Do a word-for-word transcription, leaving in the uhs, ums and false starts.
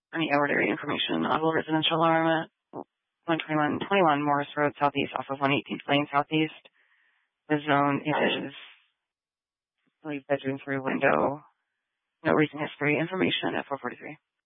Any hour area information. Audible residential alarm at one twenty-one twenty-one Morris Road Southeast off of one eighteenth Lane Southeast. The zone is, I believe, bedroom through window. No recent history information at four forty-three.